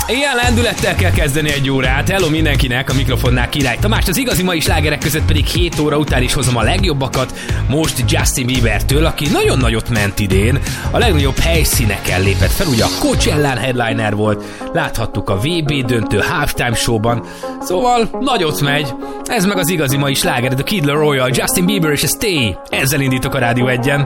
Ilyen lendülettel kell kezdeni egy órát. Hello mindenkinek, a mikrofonnál Király Tamás, az igazi mai slágerek között pedig 7 óra után is hozom a legjobbakat. Most Justin Biebertől, aki nagyon nagyot ment idén. A legnagyobb helyszíneken lépett fel, ugye a Coachellán headliner volt. Láthattuk a VB döntő halftime showban. Szóval nagyot megy. Ez meg az igazi mai sláger, a Kid Laroi, Justin Bieber és a Stay. Ezzel indítok a Rádió 1-en.